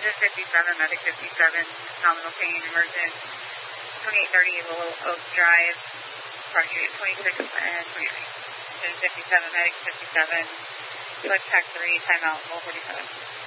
This is 57, medic 57, nominal pain, emergent, 2830 Little Oak Drive, approximately 26 and 29. This is 57, medic 57, select track 3, timeout, 1247.